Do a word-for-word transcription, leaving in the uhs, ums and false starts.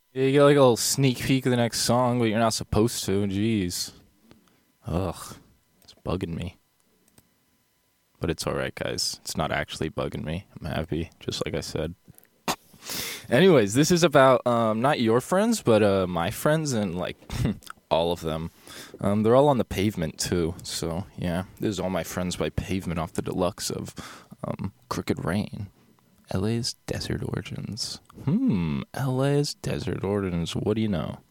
Yeah, you get like a little sneak peek of the next song, but you're not supposed to. Jeez. Ugh. It's bugging me. But it's alright, guys. It's not actually bugging me. I'm happy, just like I said. Anyways, this is about um, not your friends, but uh, my friends, and like all of them. Um, they're all on the Pavement too. So yeah, this is All My Friends by Pavement off the deluxe of um, Crooked Rain. L A's Desert Origins. Hmm, L A's Desert Origins. What do you know?